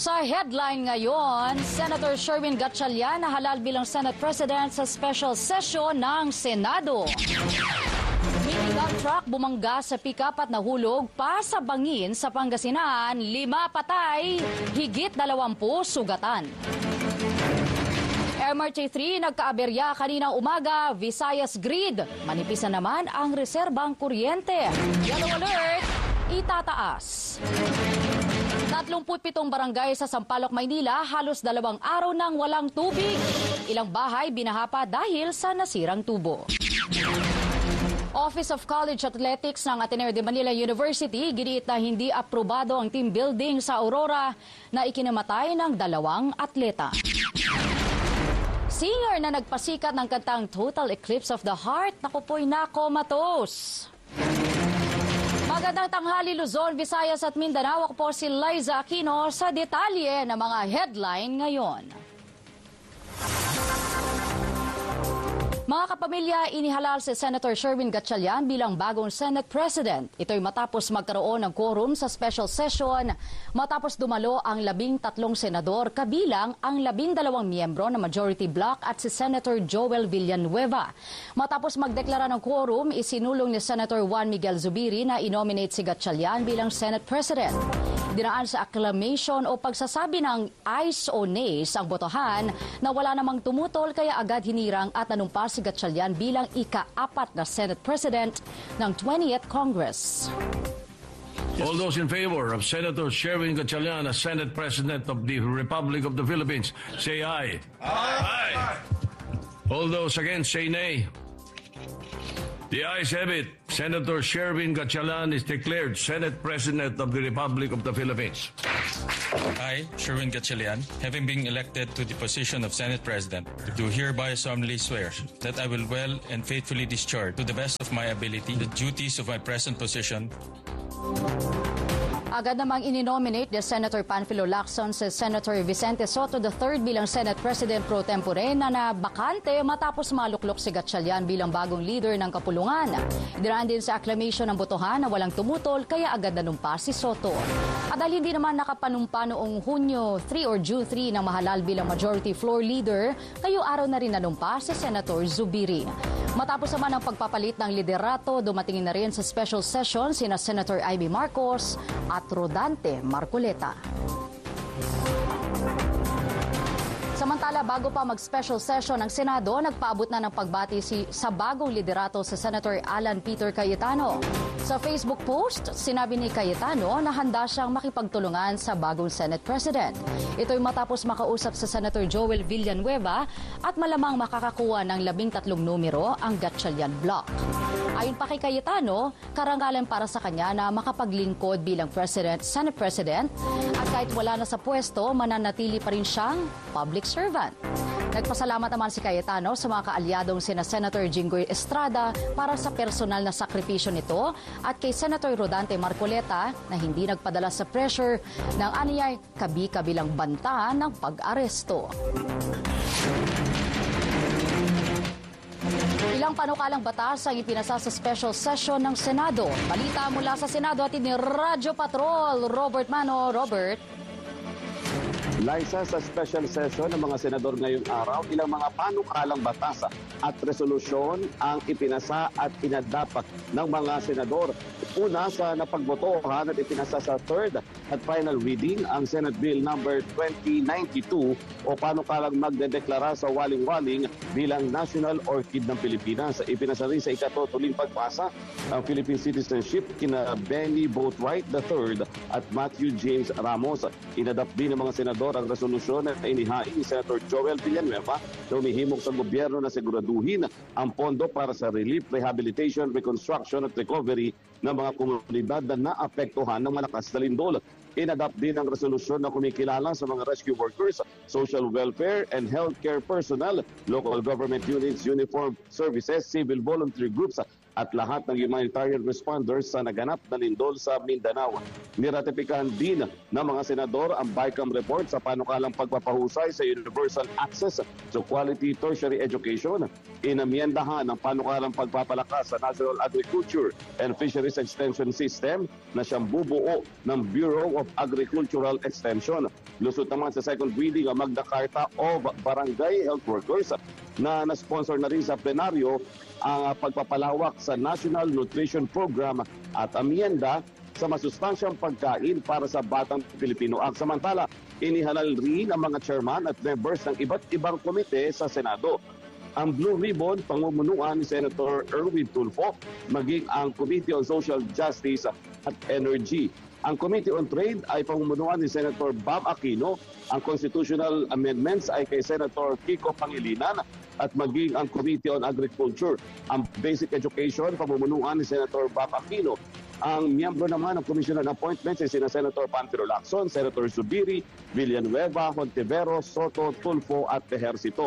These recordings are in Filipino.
Sa headline ngayon, Senator Sherwin Gatchalian nahalal bilang Senate President sa special session ng Senado. Minigun truck bumangga sa pickup at nahulog pa sa bangin sa Pangasinan, 5 patay, higit 20 sugatan. MRT-3 nagkaaberya kaninang umaga, Visayas Grid. Manipis na naman ang reserbang kuryente. Yellow alert, itataas. 37 barangay sa Sampaloc, Maynila, halos 2 araw nang walang tubig. Ilang bahay binahapa dahil sa nasirang tubo. Office of College Athletics ng Ateneo de Manila University giniit na hindi aprobado ang team building sa Aurora na ikinamatay ng 2 atleta. Singer na nagpasikat ng kantang Total Eclipse of the Heart, naku po'y nakomatos. Magandang tanghali Luzon, Visayas at Mindanao. Ako po si Liza Aquino sa detalye ng mga headline ngayon. Mga kapamilya, inihalal si Senator Sherwin Gatchalian bilang bagong Senate President. Ito'y matapos magkaroon ng quorum sa special session matapos dumalo ang 13 senador kabilang ang 12 miyembro ng Majority Bloc at si Senator Joel Villanueva. Matapos magdeklara ng quorum, isinulong ni Senator Juan Miguel Zubiri na inominate si Gatchalian bilang Senate President. Dinaan sa acclamation o pagsasabi ng ayes o nays ang botohan na wala namang tumutol kaya agad hinirang at nanumpa si Gatchalian bilang ika-4 na Senate President ng 20th Congress. All those in favor of Senator Sherwin Gatchalian as Senate President of the Republic of the Philippines, say aye. Aye. All those against, say nay. The ayes have it. Senator Sherwin Gatchalian is declared Senate President of the Republic of the Philippines. I, Sherwin Gatchalian, having been elected to the position of Senate President, do hereby solemnly swear that I will well and faithfully discharge to the best of my ability the duties of my present position. Agad namang ininominate ni Senator Panfilo Lacson si Senator Vicente Soto III bilang Senate President pro tempore na nabakante matapos maluklok si Gatchalian bilang bagong leader ng kapulungan. Dinaan din sa acclamation ng botohan na walang tumutol kaya agad nanumpa si Soto. At dahil hindi naman nakapanumpa noong Hunyo 3 or June 3 ng mahalal bilang Majority Floor Leader, ngayong araw na rin nanumpa si Senator Zubiri. Matapos naman ang pagpapalit ng liderato, dumating na rin sa special session sina Senator Amy Marcos at Rodante Marcoleta. Samantala, bago pa mag-special session ng Senado, nagpaabot na ng pagbati sa bagong liderato sa Senator Alan Peter Cayetano. Sa Facebook post, sinabi ni Cayetano na handa siyang makipagtulungan sa bagong Senate President. Ito'y matapos makausap sa Senator Joel Villanueva at malamang makakakuha ng 13 numero ang Gatchalian Block. Ayon pa kay Cayetano, karangalan para sa kanya na makapaglingkod bilang Senate President at kahit wala na sa pwesto, mananatili pa rin siyang public servant. Nagpasalamat naman si Cayetano sa mga kaalyadong sina Senator Jinggoy Estrada para sa personal na sakripisyo nito at kay Senator Rodante Marcoleta na hindi nagpadala sa pressure ng aniyay kabi-kabilang banta ng pag-aresto. Ilang panukalang batas ang ipinasa sa special session ng Senado. Balita mula sa Senado at ni Radyo Patrol, Robert Mano. Robert. Liza, sa special session ng mga senador ngayong araw, ilang mga panukalang batas at resolusyon ang ipinasa at inadapat ng mga senador. Una, sa napagbotohan at ipinasa sa third at final reading ang Senate Bill number 2092 o panukalang magdedeklara sa waling-waling bilang National Orchid ng Pilipinas. Ipinasa rin sa ikatutuling pagpasa ang Philippine citizenship kina Benny Boatwright III at Matthew James Ramos. Inadapt din ng mga senador ang resolusyon na inihain ni Senator Joel Villanueva na humihimok sa gobyerno na siguraduhin ang pondo para sa relief, rehabilitation, reconstruction at recovery ng mga komunidad na naapektuhan ng malakas na lindol. Inadapt din ang resolusyon na kumikilala sa mga rescue workers, social welfare and healthcare personnel, local government units, uniformed services, civil voluntary groups at lahat ng humanitarian responders sa naganap na lindol sa Mindanao. Niratipikahan din ng mga senador ang BICAM report sa panukalang pagpapahusay sa universal access to quality tertiary education. Inamyendahan ang panukalang pagpapalakas sa National Agriculture and Fisheries Extension System na siyang bubuo ng Bureau of Agricultural Extension. Lusot naman sa second reading ang Magna Carta of Barangay Health Workers na nasponsor na rin sa plenaryo ang pagpapalawak sa National Nutrition Program at amyenda sa masustansyang pagkain para sa batang Pilipino. Samantala, inihalal rin ang mga chairman at members ng iba't ibang komite sa Senado. Ang Blue Ribbon, pamumunuan ni Senator Erwin Tulfo, maging ang Committee on Social Justice at Energy. Ang Committee on Trade ay pamumunuan ni Senator Bam Aquino. Ang Constitutional Amendments ay kay Senator Kiko Pangilinan at maging ang Committee on Agriculture. Ang Basic Education, pamumunuan ni Senator Bam Aquino. Ang miyembro naman ng Commission on Appointments ay sina Senator Panfilo Lacson, Senator Zubiri, Villanueva, Hontiveros, Soto, Tulfo at Ejercito.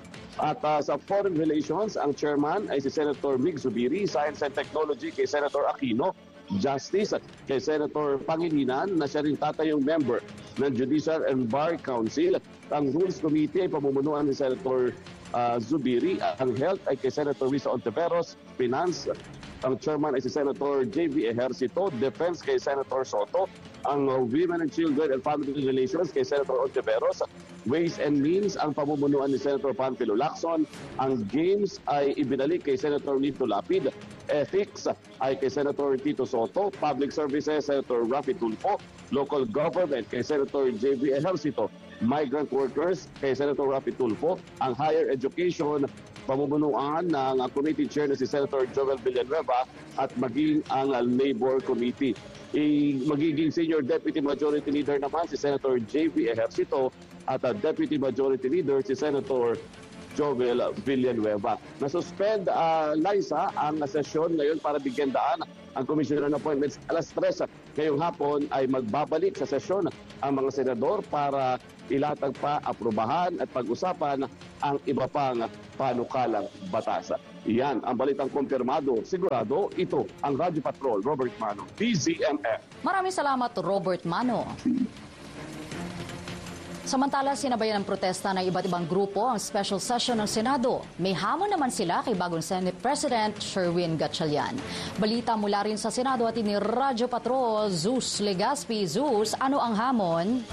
At sa Foreign Relations, ang chairman ay si Senator Mig Zubiri, Science and Technology kay Senator Aquino, Justice kay Senator Pangilinan na siya rin tatayong member ng Judicial and Bar Council. Ang Rules Committee ay pamumunuan ni Senator Zubiri. Ang Health ay kay Senator Risa Ontiveros, Finance, ang chairman ay si Senator J.V. Ejercito, Defense kay Senator Soto, ang Women and Children and Family Relations kay Senator Ontiveros, Ways and Means ang pamumunuan ni Senator Panfilo Lacson, ang Games ay ibinalik kay Senator Nito Lapid, Ethics ay kay Senator Tito Soto, Public Services Senator Rafi Tulfo, Local Government kay Senator J.V. Ejercito, Migrant Workers kay Senator Rafi Tulfo, ang Higher Education pamumunuan ng committee chair na si Senator Joel Villanueva at maging ang Labor Committee. Magiging Senior Deputy Majority Leader naman si Senator J.V. Ejercito at Deputy Majority Leader si Senator Joel Villanueva. Nasuspend, Liza, ang sesyon ngayon para bigyan daan ang Commission on Appointments. Alas 3 ngayong hapon ay magbabalik sa sesyon ang mga senador para ilatag pa, aprubahan at pag-usapan ang iba pang panukalang batas. Iyan ang balitang kumpirmado. Sigurado, ito ang Radyo Patrol, Robert Mano, DZMF. Maraming salamat, Robert Mano. Samantala, sinabayan ng protesta ng iba't ibang grupo ang special session ng Senado. May hamon naman sila kay bagong Senate President Sherwin Gatchalian. Balita mula rin sa Senado at ini Radyo Patrol, Zeus Legaspi. Zeus, ano ang hamon?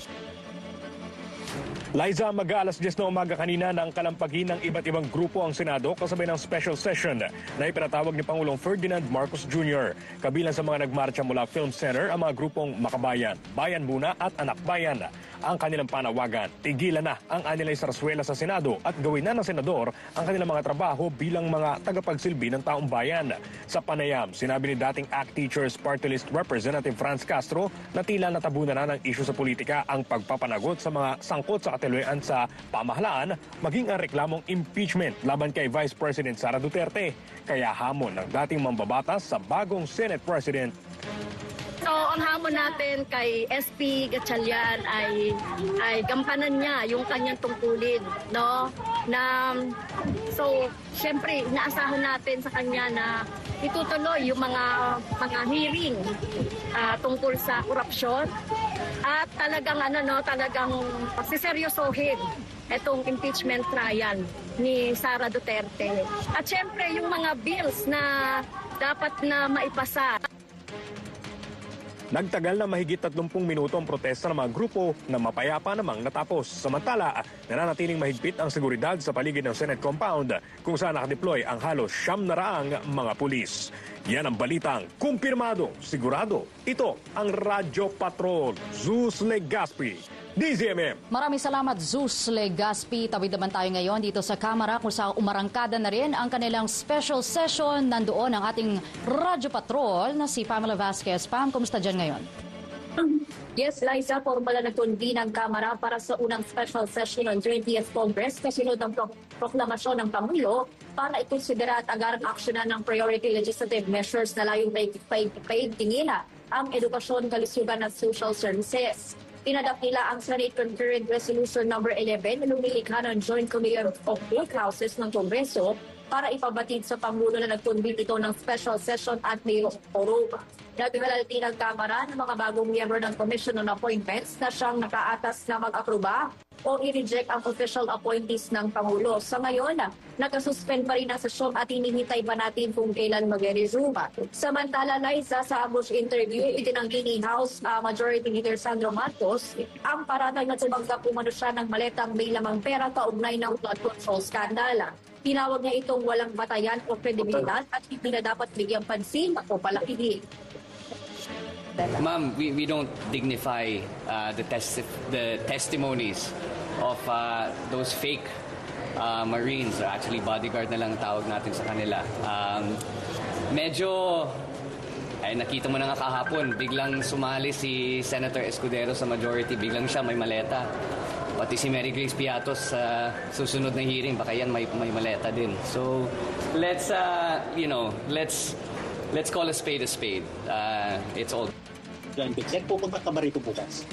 Liza, mag-aalas 10 na umaga kanina nang kalampagin ng iba't ibang grupo ang Senado kasabay ng special session na ipinatawag ni Pangulong Ferdinand Marcos Jr. Kabilang sa mga nagmarcha mula Film Center ang mga grupong Makabayan, Bayan Muna at Anak Bayan. Ang kanilang panawagan, tigilan na ang anilay sarsuela sa Senado at gawin na ng senador ang kanilang mga trabaho bilang mga tagapagsilbi ng taong bayan. Sa panayam, sinabi ni dating ACT Teachers Party List Representative Franz Castro na tila natabunan na ng isyu sa politika ang pagpapanagot sa mga sangkot sa katiloyan sa pamahalaan, maging ang reklamong impeachment laban kay Vice President Sara Duterte. Kaya hamon ng dating mambabatas sa bagong Senate President. So, ang hamon natin kay SP Gatchalian ay gampanan niya yung kanyang tungkulin, no? So, syempre, inaasahan natin sa kanya na itutuloy yung mga hearing tungkol sa korupsyon at talagang siseryosohin itong impeachment trial ni Sara Duterte. At syempre, yung mga bills na dapat na maipasa. Nagtagal na mahigit 30 minuto ang protesta ng mga grupo na mapayapa namang natapos. Samantala, nananatiling mahigpit ang seguridad sa paligid ng Senate compound kung saan nakadeploy ang halos 900 mga pulis. Yan ang balitang kumpirmado, sigurado. Ito ang Radyo Patrol, Zeus Legaspi, DZMM. Maraming salamat, Zeus Legaspi. Tawid naman tayo ngayon dito sa Kamara kung saan umarangkada na rin ang kanilang special session. Nandoon ang ating Radyo Patrol na si Pamela Vasquez. Pam, kumusta dyan ngayon? Yes, Liza, formal na nagkundi ng Kamara para sa unang special session ng 20th Congress kasunod ng proklamasyon ng Pangulo para ikonsidera at agarang aksyonan ng priority legislative measures na layong paigtingin ang edukasyon, kalusugan at social services. Tinadap nila ang Senate Concurrent Resolution No. 11 na lumilikha ng Joint Committee of Both Houses ng Kongreso para ipabatid sa Pangulo na nag-convene ito ng special session at mayroong forum. Nagkalalati ng Kamara ng mga bagong miyembro ng Commission on Appointments na siyang nakaatas na mag-aproba o i-reject ang official appointees ng Pangulo. Sa ngayon, nakasuspend pa rin ang sesyon at hinihintay pa natin kung kailan mag-resume. Samantala, Liza, sa ambush interview, itinanggi ni House Majority Leader Sandro Marcos ang paratang na tumanggap umano siya ng maletang may lamang pera kaugnay ng flood control scandal. Tinawag niya itong walang batayan o kredibilidad at hindi na dapat bigyang pansin o palakihin. Ma'am, we don't dignify the testimonies of those fake Marines, or actually bodyguard na lang tawag natin sa kanila. Medyo, ay nakita mo na nga kahapon, biglang sumali si Senator Escudero sa majority, biglang siya may maleta. Pati si Mary Grace Piatos sa susunod na hearing, baka yan may maleta din. So, let's call a spade a spade. It's all. Yan, pupunta ka ba rito bukas?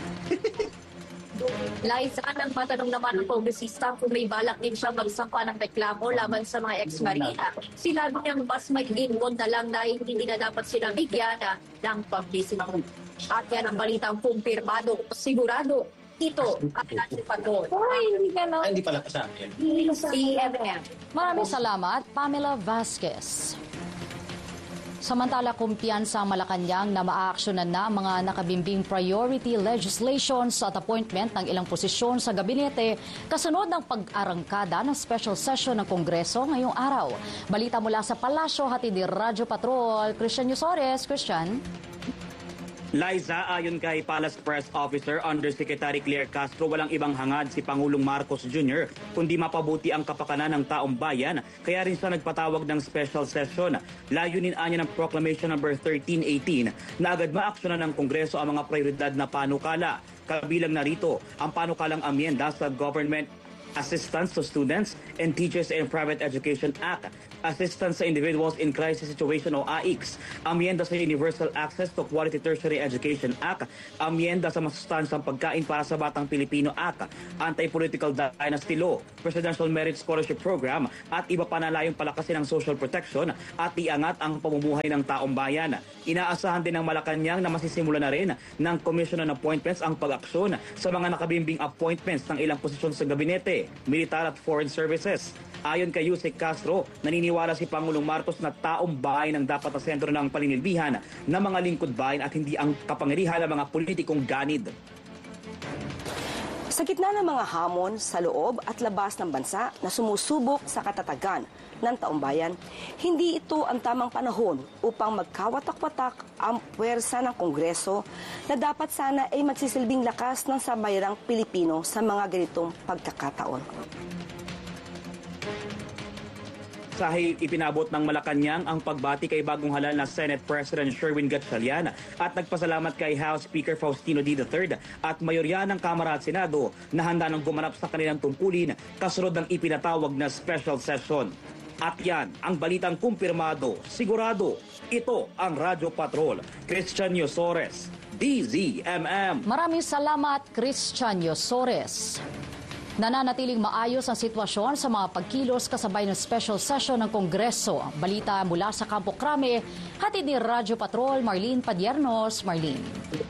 Liza, nang matanong naman ang kongresista kung may balak din siya magsampa ng reklamo laban sa mga ex-marina. Sinabi niyang mas magiging na lang na hindi na dapat sila bigyan ng publicity. At yan ang balitang kumpirmado, sigurado. Ito ang Radyo Patrol. Hindi pala kasama yan. CMM. Maraming salamat, Pamela Vasquez. Samantala, kumpiyansa ang Malacanang na maaaksyonan na mga nakabimbing priority legislations at appointment ng ilang posisyon sa gabinete kasunod ng pag-arangkada ng special session ng Kongreso ngayong araw. Balita mula sa Palasyo, hatid ni Radyo Patrol, Christian Yusores. Christian? Liza, ayon kay Palace Press Officer Undersecretary Claire Castro, walang ibang hangad si Pangulong Marcos Jr. kundi mapabuti ang kapakanan ng taong bayan. Kaya rin siya nagpatawag ng special session. Layunin anya ng Proclamation No. 1318 na agad maaksyonan ng Kongreso ang mga prioridad na panukala. Kabilang narito ang panukalang amyenda sa Government Assistance to Students and Teachers in Private Education Act, Assistance sa Individuals in Crisis Situation o AICS, amyenda sa Universal Access to Quality Tertiary Education Act, amyenda sa masustansang pagkain para sa batang Pilipino Act, Anti-Political Dynasty Law, Presidential Merit Scholarship Program at iba pa na layong palakasin ang social protection at iangat ang pamumuhay ng taong bayan. Inaasahan din ng Malacanang na masisimula na rin ng Commission on Appointments ang pag-aksyon sa mga nakabimbing appointments ng ilang posisyon sa gabinete, militar at foreign services. Ayon kay Yusek Castro, naniniwala si Pangulong Marcos na taong bayan ang dapat na sentro ng paninilbihan ng mga lingkod bayan at hindi ang kapangyarihan ng mga politikong ganid. Sa gitna ng mga hamon sa loob at labas ng bansa na sumusubok sa katatagan ng taumbayan, hindi ito ang tamang panahon upang magkawatak-watak ang puwersa ng Kongreso na dapat sana ay magsisilbing lakas ng sambayarang Pilipino sa mga ganitong pagkakataon. Sahil ipinabot ng Malacanang ang pagbati kay bagong halal na Senate President Sherwin Gatchalian at nagpasalamat kay House Speaker Faustino D. III at mayorya ng Kamara at Senado na handa nang gumanap sa kanilang tungkulin kasunod ng ipinatawag na special session. At yan ang balitang kumpirmado, sigurado. Ito ang Radyo Patrol. Christian Yusores, DZMM. Maraming salamat, Christian Yusores. Nananatiling maayos ang sitwasyon sa mga pagkilos kasabay ng special session ng Kongreso. Balita mula sa Campo Crame, hatid ni Radyo Patrol, Marlene Padiernos. Marlene.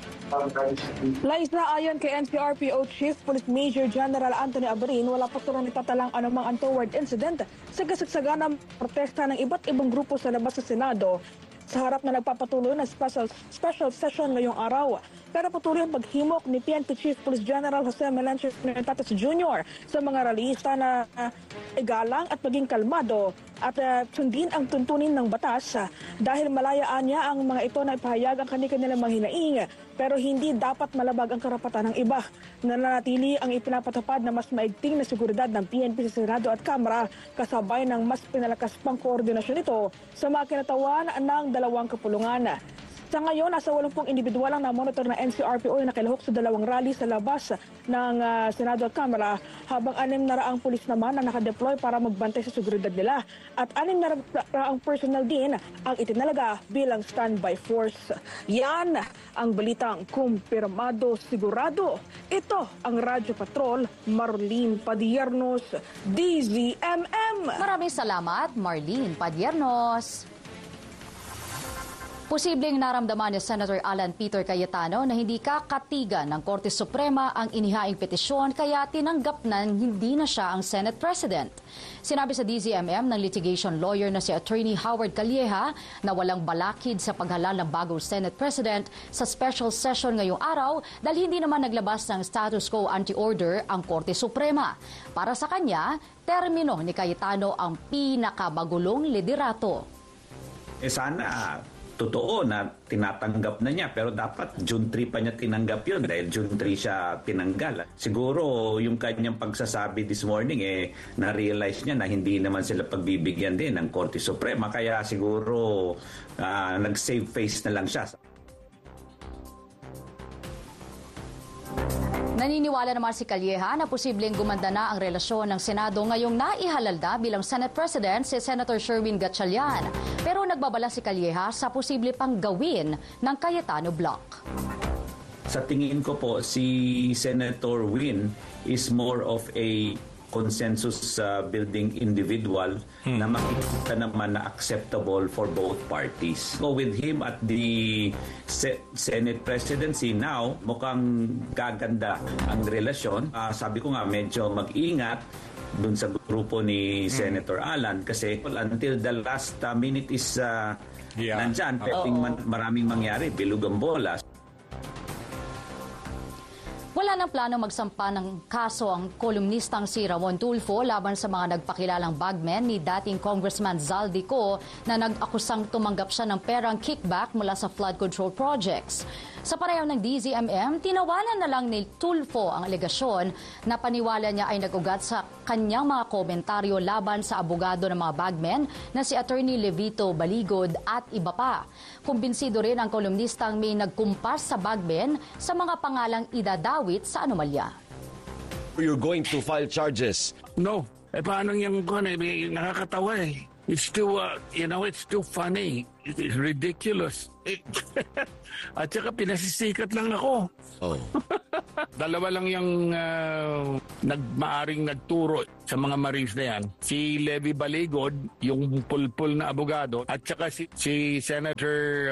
Liza, ayon kay NCRPO Chief Police Major General Anthony Abarin, wala pa tuloy itatalang anumang untoward incident sa kasagsaganang protesta ng iba't ibang grupo sa labas sa Senado sa harap na nagpapatuloy na special session ngayong araw. Pero patuloy ang paghimok ni PNP Chief Police General Jose Melencio Tatas Jr. sa mga rallyista na igalang at maging kalmado at sundin ang tuntunin ng batas dahil malayaan niya ang mga ito na ipahayag ang kanilang mga hinaing pero hindi dapat malabag ang karapatan ng iba. Nananatili ang ipinapatupad na mas maigting na seguridad ng PNP sa Senado at Kamara kasabay ng mas pinalakas pang koordinasyon nito sa mga kinatawan ng dalawang kapulungan. Sa ngayon, nasa 80 individual ang na-monitor na NCRPO na nakilahok sa 2 rally sa labas ng Senado at Kamara, habang 600 pulis naman na nakadeploy para magbantay sa seguridad nila at 600 personnel din ang itinalaga bilang standby force. Yan ang balitang kumpirmado sigurado. Ito ang Radyo Patrol, Marlene Padiernos, DZMM. Maraming salamat, Marlene Padiernos. Posibleng naramdaman ni Senator Alan Peter Cayetano na hindi kakatigan ng Korte Suprema ang inihaing petisyon kaya tinanggap na hindi na siya ang Senate President. Sinabi sa DZMM ng litigation lawyer na si Attorney Howard Calleja na walang balakid sa paghalal ng bagong Senate President sa special session ngayong araw dahil hindi naman naglabas ng status quo anti-order ang Korte Suprema. Para sa kanya, termino ni Cayetano ang pinakamagulong liderato. Sana totoo na tinatanggap na niya, pero dapat June 3 pa niya tinanggap yun dahil June 3 siya tinanggal. Siguro yung kanyang pagsasabi this morning na-realize niya na hindi naman sila pagbibigyan din ng Korte Suprema, kaya siguro nag-save face na lang siya. Naniniwala naman si Calleja na posibleng gumanda na ang relasyon ng Senado ngayong naihalalda bilang Senate President si Senator Sherwin Gatchalian. Pero nagbabala si Calleja sa posible pang gawin ng Cayetano Block. Sa tingin ko po, si Senator Win is more of a consensus building individual na makikita naman na acceptable for both parties. So with him at the Senate presidency now, mukhang gaganda ang relasyon. Sabi ko nga, medyo mag-ingat dun sa grupo ni Senator Alan kasi until the last minute is nandyan. Pwedeng maraming mangyari, bilog ang bola. Wala nang plano magsampa ng kaso ang kolumnistang si Ramon Tulfo laban sa mga nagpakilalang bagmen ni dating Congressman Zaldico na nag-akusang tumanggap siya ng perang kickback mula sa flood control projects. Sa pareho ng DZMM, tinawanan na lang ni Tulfo ang alegasyon na paniwala niya ay nag-ugat sa kanyang mga komentaryo laban sa abogado ng mga bagmen na si Attorney Levito Baligod at iba pa. Kumbinsido rin ang kolumnistang may nagkumpas sa bagmen sa mga pangalang idadawit sa anomalya. You're going to file charges? No. Paano yung nakakatawa eh. It's too, it's too funny. It's ridiculous. At saka pinasisikat lang ako. Oh. Dalawa lang yung maaring nagturo sa mga Marines na yan. Si Levy Baligod, yung pulpul na abogado, at saka si Senator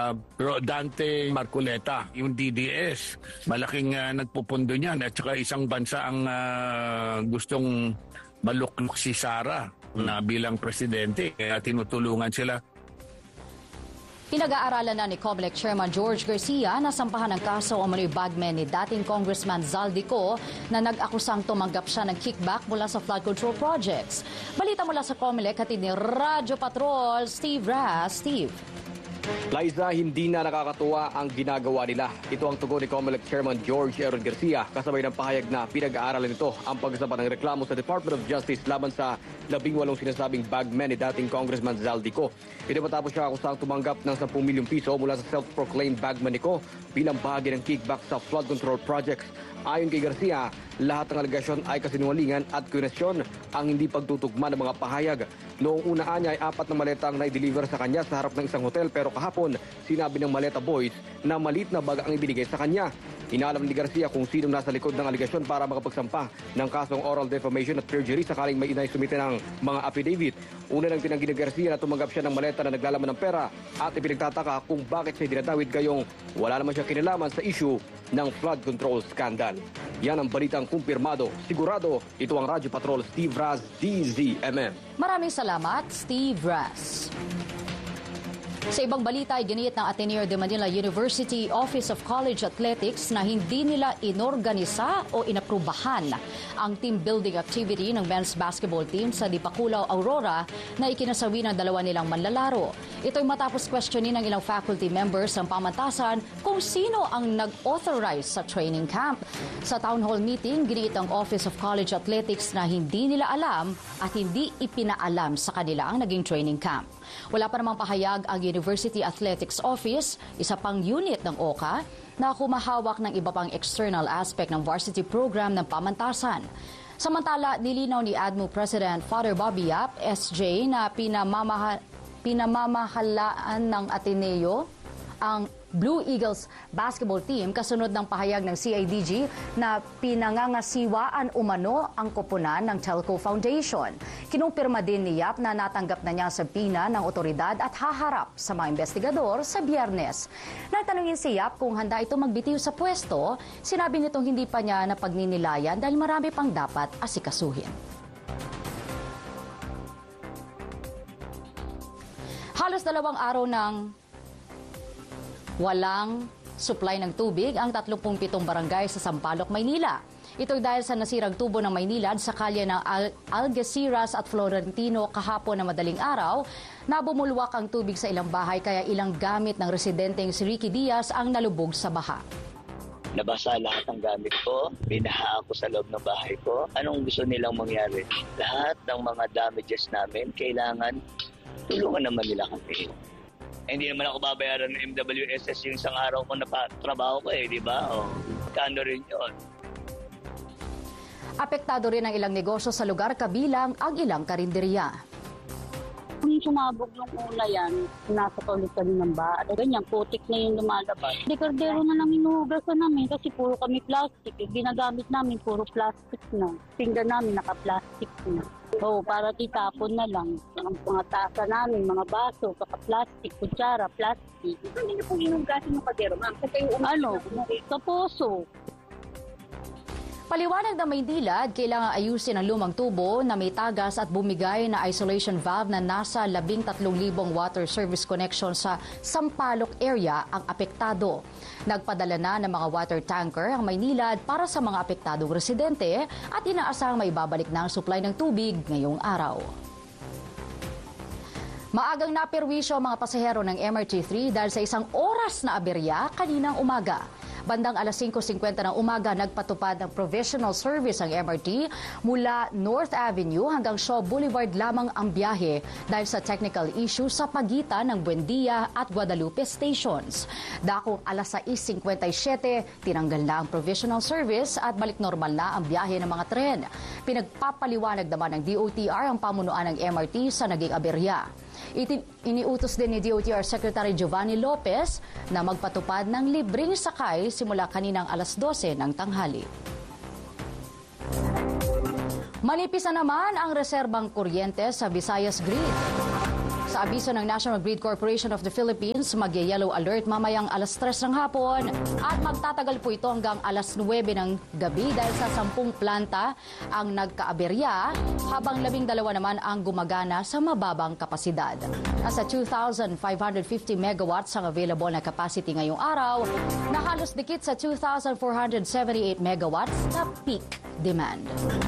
Dante Marcoleta, yung DDS. Malaking nagpupundo niyan. At saka isang bansa ang gustong maluklok si Sara na bilang presidente. Kaya tinutulungan sila. Pinag-aaralan na ni COMELEC Chairman George Garcia na sampahan ng kaso ang mga bagmen ni dating Congressman Zaldico na nag-akusang tumanggap siya ng kickback mula sa flood control projects. Balita mula sa COMELEC, hatid ni Radyo Patrol, Steve Ras. Steve. Liza, hindi na nakakatuwa ang ginagawa nila. Ito ang tugon ni COMELEC Chairman George Aaron Garcia kasabay ng pahayag na pinag-aaralan nito ang pagsampa ng reklamo sa Department of Justice laban sa 18 sinasabing bagmen ni dating Congressman Zaldico. Ito matapos siya akusang tumanggap ng 10 milyong piso mula sa self-proclaimed bagman nito bilang bahagi ng kickback sa flood control projects. Ayon kay Garcia, lahat ng alegasyon ay kasinungalingan at kwestiyon ang hindi pagtutugma ng mga pahayag. Noong una niya ay 4 na maleta ang na-deliver sa kanya sa harap ng isang hotel pero kahapon sinabi ng maleta boys na maliit na bag ang ibinigay sa kanya. Inalam ni Garcia kung sinong nasa likod ng alegasyon para makapagsampa ng kasong oral defamation at perjury sakaling may inaisumite ng mga affidavit. Una nang tinanggi ni Garcia na tumanggap siya ng maleta na naglalaman ng pera at ipinagtataka kung bakit siya dinadawit gayong wala naman siya kinalaman sa issue ng flood control scandal. Yan ang balitang kumpirmado. Sigurado, ito ang Radyo Patrol, Steve Raz, DZMM. Maraming salamat, Steve Raz. Sa ibang balita ay giniit ng Ateneo de Manila University Office of College Athletics na hindi nila inorganisa o inaprubahan ang team building activity ng men's basketball team sa Dipakulaw, Aurora na ikinasawi ng dalawa nilang manlalaro. Ito'y matapos questionin ng ilang faculty members ng pamantasan kung sino ang nag-authorize sa training camp. Sa town hall meeting, giniit ng Office of College Athletics na hindi nila alam at hindi ipinaalam sa kanila ang naging training camp. Wala pa namang pahayag ang University Athletics Office, isa pang unit ng OCA, na humahawak ng iba pang external aspect ng varsity program ng pamantasan. Samantala, nilinaw ni ADMU President Father Bobby Yap, SJ, na pinamamahalaan ng Ateneo ang Blue Eagles basketball team kasunod ng pahayag ng CIDG na pinangangasiwaan umano ang koponan ng Telco Foundation. Kinumpirma din ni Yap na natanggap na niya sa pina ng otoridad at haharap sa mga investigador sa Biyernes. Nagtanungin si Yap kung handa ito magbitiw sa pwesto, sinabi nitong hindi pa niya napagninilayan dahil marami pang dapat asikasuhin. Halos 2 araw ng walang supply ng tubig ang 37 barangay sa Sampaloc, Maynila. Ito'y dahil sa nasirang tubo ng Maynilad sa kalye ng Algeciras at Florentino kahapon na madaling araw, na bumulwak ang tubig sa ilang bahay kaya ilang gamit ng residenteng si Ricky Diaz ang nalubog sa baha. Nabasa lahat ng gamit ko, binaha ako sa loob ng bahay ko. Anong gusto nilang mangyari? Lahat ng mga damages namin, kailangan tulungan naman nila kami. Hindi naman ako babayaran ng MWSS yung isang araw ko na trabaho ko di ba? Kano rin yun. Apektado rin ang ilang negosyo sa lugar kabilang ang ilang karinderya. Kung sumabog yung una yan, nasa ulit kami ng bahay. Ganyan, putik na yung lumalabas. Dekardero na lang inuhugasan namin kasi puro kami plastic. Ginagamit namin puro plastic na. Pinggan namin naka-plastic na. Para titapon na lang. Ang mga tasa namin, mga baso, plastic, kutsara, plastic. Hindi niyo pong inugasin yung kaldero, ma'am? Sa poso. Paliwanag ng Maynilad, kailangan ayusin ang lumang tubo na may tagas at bumigay na isolation valve na nasa 13,000 water service connection sa Sampaloc area ang apektado. Nagpadala na ng mga water tanker ang Maynilad para sa mga apektadong residente at inaasahang may babalik na ang supply ng tubig ngayong araw. Maagang naperwisyo ang mga pasahero ng MRT-3 dahil sa isang oras na aberya kaninang umaga. Bandang alas 5:50 ng umaga, nagpatupad ng provisional service ang MRT mula North Avenue hanggang Shaw Boulevard lamang ang biyahe dahil sa technical issue sa pagitan ng Buendia at Guadalupe stations. Dakong alas 6:57, tinanggal na ang provisional service at balik normal na ang biyahe ng mga tren. Pinagpapaliwanag naman ng DOTR ang pamunuan ng MRT sa naging aberya. Iniutos din ni DOTR Secretary Giovanni Lopez na magpatupad ng libreng sakay simula kaninang alas 12 ng tanghali. Manipis na naman ang reserbang kuryente sa Visayas Grid. Sa abiso ng National Grid Corporation of the Philippines, mag-yellow alert mamayang alas 3 ng hapon at magtatagal po ito hanggang alas 9 ng gabi dahil sa 10 planta ang nagkaaberya habang 12 naman ang gumagana sa mababang kapasidad. Nasa 2,550 megawatts ang available na capacity ngayong araw na halos dikit sa 2,478 megawatts na peak demand.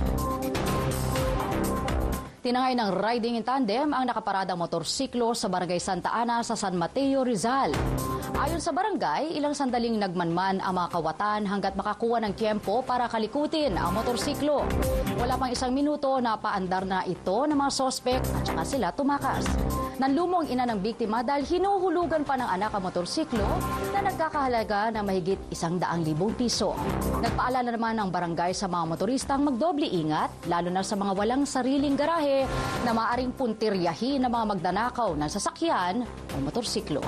Tinangay ng riding in tandem ang nakaparadang motorsiklo sa Barangay Santa Ana sa San Mateo, Rizal. Ayon sa barangay, ilang sandaling nagmanman ang mga kawatan hanggat makakuha ng tiempo para kalikutin ang motorsiklo. Wala pang 1 minuto na paandar na ito ng mga sospek at saka sila tumakas. Nanlumong ina ng biktima dahil hinuhulugan pa ng anak ang motorsiklo na nagkakahalaga na mahigit 100,000 piso. Nagpaalala naman ang barangay sa mga motoristang magdoble ingat, lalo na sa mga walang sariling garahe na maaring puntiryahin ng mga magdanakaw ng sasakyan o motorsiklo.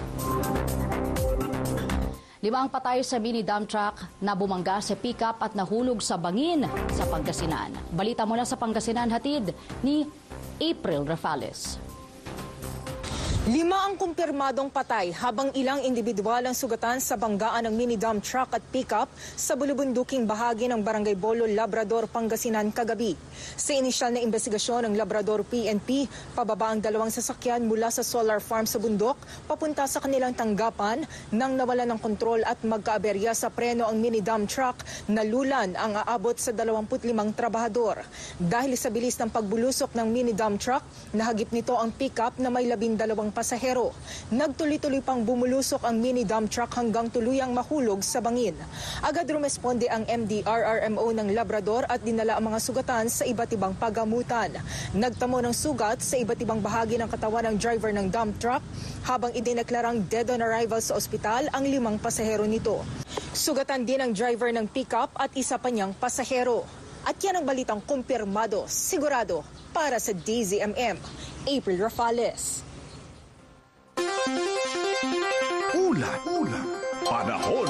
5 patay sa mini dump truck na bumangga sa pickup at nahulog sa bangin sa Pangasinan. Balita mula sa Pangasinan, hatid ni April Rafales. 5 ang kumpirmadong patay habang ilang individual ang sugatan sa banggaan ng mini dump truck at pickup sa bulubunduking bahagi ng Barangay Bolo, Labrador, Pangasinan kagabi. Sa inisyal na investigasyon ng Labrador PNP, pababa ang 2 sasakyan mula sa solar farm sa bundok papunta sa kanilang tanggapan nang nawalan ng kontrol at magkaaberya sa preno ang mini dump truck, nalulan ang aabot sa 25 trabahador. Dahil sa bilis ng pagbulusok ng mini dump truck, nahagip nito ang pickup na may 12 pasahero. Nagtuloy-tuloy pang bumulusok ang mini dump truck hanggang tuluyang mahulog sa bangin. Agad rumesponde ang MDRRMO ng Labrador at dinala ang mga sugatan sa iba't ibang pagamutan. Nagtamo ng sugat sa iba't ibang bahagi ng katawan ng driver ng dump truck habang idineklarang dead on arrival sa ospital ang 5 pasahero nito. Sugatan din ang driver ng pickup at isa pa niyang pasahero. At yan ang balitang kumpirmado, sigurado para sa DZMM. April Rafales. Ulat. Panahon.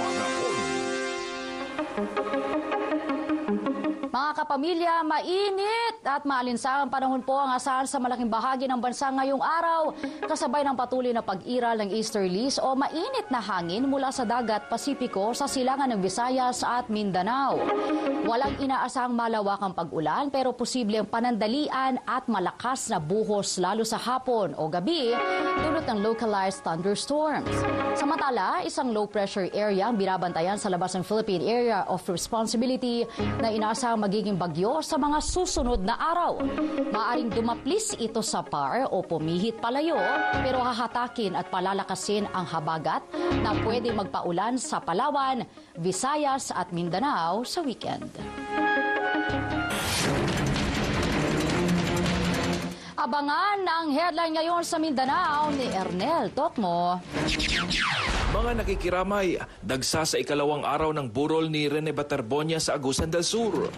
Mga kapamilya, mainit at maalinsangang panahon po ang asahan sa malaking bahagi ng bansa ngayong araw. Kasabay ng patuloy na pag-iral ng easterlies o mainit na hangin mula sa dagat Pasipiko sa silangan ng Visayas at Mindanao. Walang inaasahang malawakang pag-ulan pero posible ang panandalian at malakas na buhos lalo sa hapon o gabi dulot ng localized thunderstorms. Samantala, isang low-pressure area ang binabantayan sa labas ng Philippine Area of Responsibility na inaasahang magiging bagyo sa mga susunod na araw. Maaring dumaplis ito sa PAR o pumihit palayo pero hahatakin at palalakasin ang habagat na pwede magpaulan sa Palawan, Visayas at Mindanao sa weekend. Abangan ang headline ngayon sa Mindanao ni Ernel Tokmo. Mga nakikiramay, dagsa sa ikalawang araw ng burol ni Rene Baterbonia sa Agusan del Sur.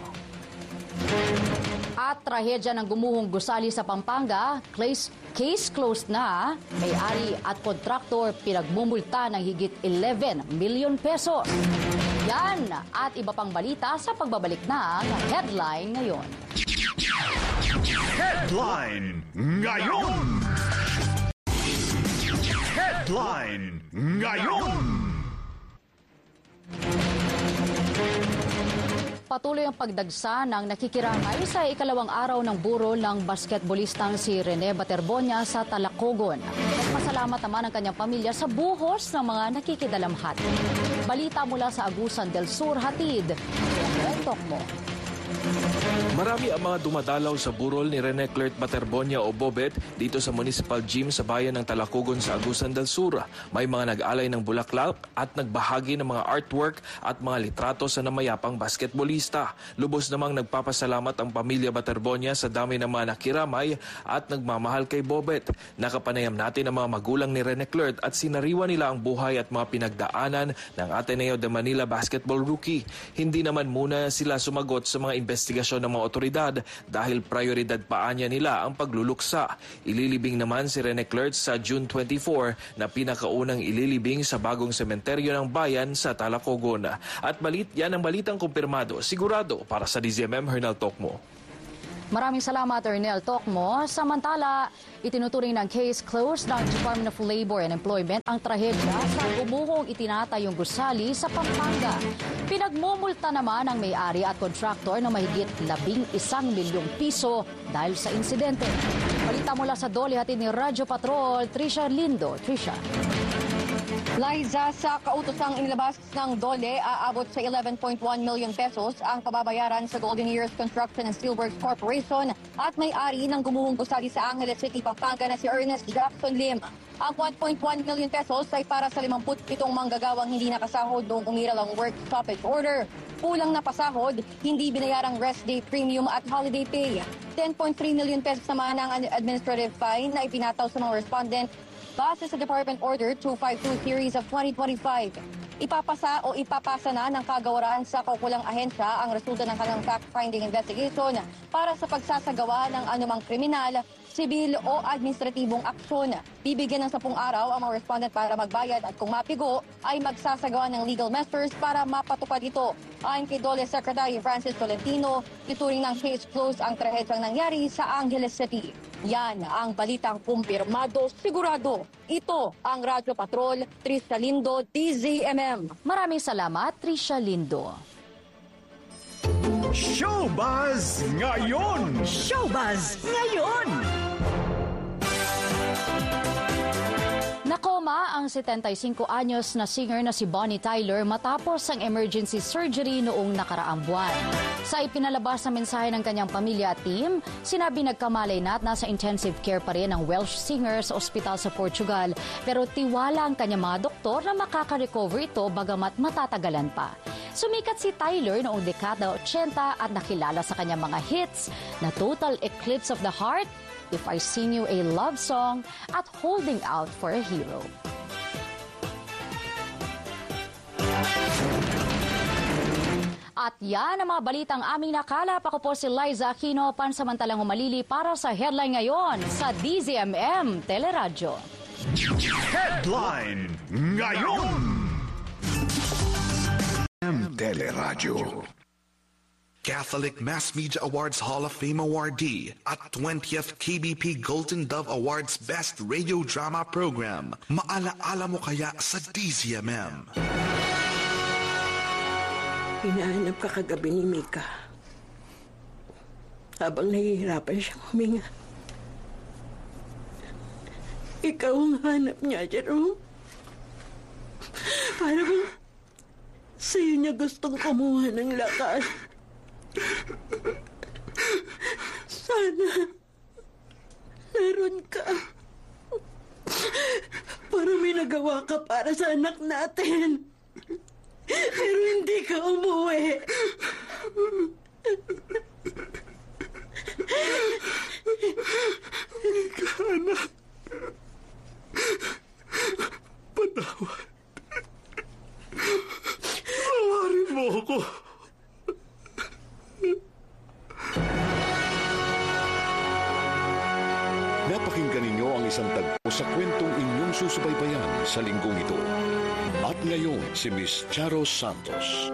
At trahedya ng gumuhong gusali sa Pampanga, case closed na, may-ari at kontraktor pinagmumulta ng higit 11 million pesos. Yan at iba pang balita sa pagbabalik ng Headline Ngayon. Headline Ngayon! Headline Ngayon! Patuloy ang pagdagsa ng nakikiramay sa ikalawang araw ng burol ng basketbolistang si Rene Baterbonia sa Talacogon. Nagpasalamat naman ang kanyang pamilya sa buhos ng mga nakikidalamhati. Balita mula sa Agusan del Sur, hatid ni Tokmo. Marami ang mga dumadalaw sa burol ni Rene Clert Baterbonia o Bobet dito sa Municipal Gym sa bayan ng Talacogon sa Agusan del Sur. May mga nag-alay ng bulaklak at nagbahagi ng mga artwork at mga litrato sa namayapang basketbolista. Lubos namang nagpapasalamat ang pamilya Baterbonia sa dami ng mga nakiramay at nagmamahal kay Bobet. Nakapanayam natin ang mga magulang ni Rene Clert at sinariwa nila ang buhay at mga pinagdaanan ng Ateneo de Manila basketball rookie. Hindi naman muna sila sumagot sa mga investigasyon ng mga otoridad dahil prioridad pa anya nila ang pagluluksa. Ililibing naman si Rene Clert sa June 24 na pinakaunang ililibing sa bagong sementeryo ng bayan sa Talacogon. At yan ang balitang kumpirmado, sigurado para sa DZMM, Hernal Tokmo. Maraming salamat, Ernel Tokmo. Samantala, itinuturing ng case closed ng Department of Labor and Employment ang trahedya sa gumuhong itinatayong gusali sa Pampanga. Pinagmumulta naman ang may-ari at kontraktor ng mahigit 11 milyong piso dahil sa insidente. Balita mula sa Dole, hatid ni Radyo Patrol, Trisha Lindo. Trisha. Liza, sa kautosang inilabas ng Dole, aabot sa 11.1 million pesos ang kababayaran sa Golden Years Construction and Steelworks Corporation at may-ari ng gumuhong gusali sa Angeles City, Pampanga na si Ernest Jackson Lim. Ang 1.1 million pesos ay para sa 57 manggagawang hindi nakasahod noong umiral ang work stoppage order. Kulang na pasahod, hindi binayarang rest day premium at holiday pay. 10.3 million pesos naman ang administrative fine na ipinataw sa mga respondent base sa Department Order 252 Series of 2025. Ipapasa na ng kagawaran sa kaukulang ahensya ang resulta ng kanilang fact-finding investigation para sa pagsasagawa ng anumang kriminal, sibil o administratibong aksyon. Bibigyan ng 10 araw ang mga respondent para magbayad at kung mapigo ay magsasagawa ng legal measures para mapatupad ito. Ayon kay Dole Secretary Francis Tolentino, ituring ng case closed ang trahedyang nangyari sa Angeles City. Yan ang balitang kumpirmado, sigurado. Ito ang Radyo Patrol, Trisha Lindo, DZMM. Maraming salamat, Trisha Lindo. Showbuzz ngayon! Showbuzz ngayon! Nako, Nakoma ang 75 anyos na singer na si Bonnie Tyler matapos ang emergency surgery noong nakaraang buwan. Sa ipinalabas na mensahe ng kanyang pamilya at team, sinabi nagkamalay na at nasa intensive care pa rin ang Welsh singer sa ospital sa Portugal, pero tiwala ang kanyang mga doktor na makaka-recover ito bagamat matatagalan pa. Sumikat si Tyler noong dekada 80 at nakilala sa kanyang mga hits na Total Eclipse of the Heart, If I Sing You a Love Song at Holding Out for a Hero. At yan ang mga balitang aming nakalap. Ako po si Liza Aquino, pansamantalang umalili para sa headline ngayon sa DZMM Teleradyo. Headline ngayon! Teleradyo. Catholic Mass Media Awards Hall of Fame awardee at 20th KBP Golden Dove Awards Best Radio Drama Program. Maalaala mo kaya sa DZMM? Hinahanap ka kagabi ni Mika. Habang nahihirapan siyang huminga. Ikaw ang hanap niya, Jerome. Para bang sa'yo niya gustong kumuha ng lakas. Sana naroon ka para may nagawa ka para sa anak natin. Pero hindi ka umuwi. Anak, patawad. Tawarin mo ako. Napakinggan ninyo ang isang tagpo sa kwentong inyong susubaybayan sa linggong ito. At ngayon, si Miss Charo Santos.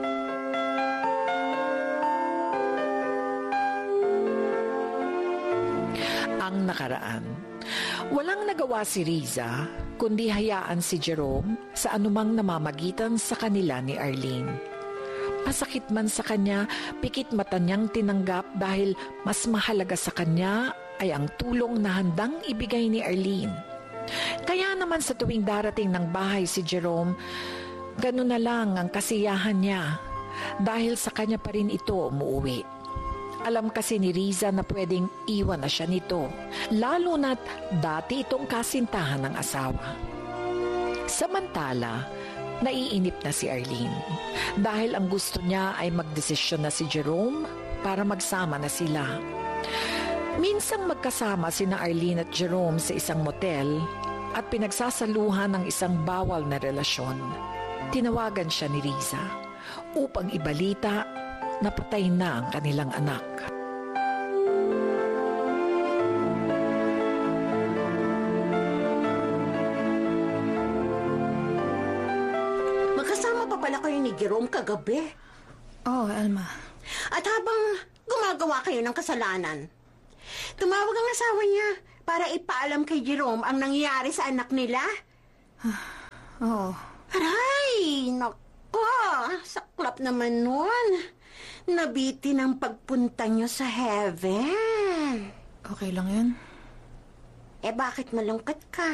Ang nakaraan. Walang nagawa si Riza, kundi hayaan si Jerome sa anumang namamagitan sa kanila ni Arlene. Masakit man sa kanya, pikit mata niyang tinanggap dahil mas mahalaga sa kanya ay ang tulong na handang ibigay ni Arlene. Kaya naman sa tuwing darating ng bahay si Jerome, ganun na lang ang kasiyahan niya dahil sa kanya pa rin ito umuwi. Alam kasi ni Riza na pwedeng iwan na siya nito, lalo na't dati itong kasintahan ng asawa. Samantala, naiinip na si Arlene dahil ang gusto niya ay magdesisyon na si Jerome para magsama na sila. Minsang magkasama sina Arlene at Jerome sa isang motel at pinagsasaluhan ng isang bawal na relasyon. Tinawagan siya ni Riza upang ibalita na patay na ang kanilang anak. Magkasama pa pala kayo ni Jerome kagabi. Oh, Alma. At habang gumagawa kayo ng kasalanan, tumawag ang asawa niya para ipaalam kay Jerome ang nangyayari sa anak nila. Oo. Aray, naku, saklap naman nun. Nabitin ang pagpunta niyo sa heaven. Okay lang yun. Eh, bakit malungkot ka?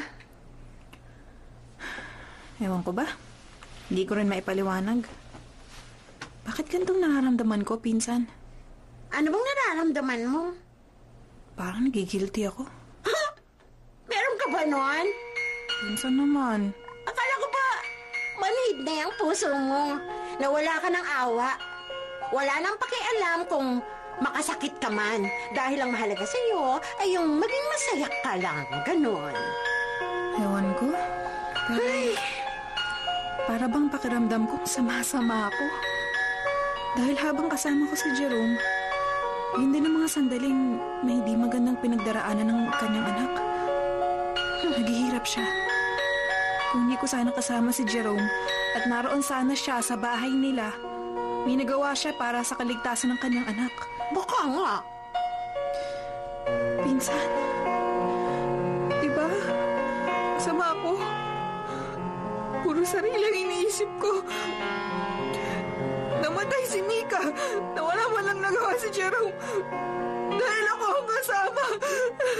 Ewan ko ba? Hindi ko rin maipaliwanag. Bakit gantong nararamdaman ko, pinsan? Ano bang nararamdaman mo? Parang nagigilty ako. Ha? Meron ka ba nun? Pinsan naman. Akala ko ba manhid na yung puso mo na wala ka ng awa. Wala nang pakialam kung makasakit ka man dahil ang mahalaga sa iyo ay yung maging masaya ka lang. Ganon. Ewan ko. Pero para bang pakiramdam ko sama-sama ako. Dahil habang kasama ko si Jerome, yun din ang mga sandaling na hindi magandang pinagdaraanan ng kanyang anak. Naghihirap siya. Kung hindi ko sana kasama si Jerome at naroon sana siya sa bahay nila, may nagawa siya para sa kaligtasan ng kanyang anak. Baka nga. Pinsan, diba? Sama ako. Puro sarili ang iniisip ko. Namatay si Mika na wala man lang nagawa si Jerome. Dahil ako ang kasama.